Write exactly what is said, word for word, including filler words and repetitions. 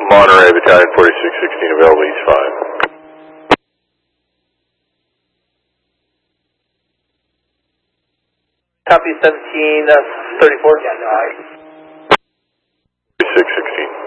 Monterey Battalion forty-six sixteen available East five. Copy seventeen thirty-four. forty-six sixteen.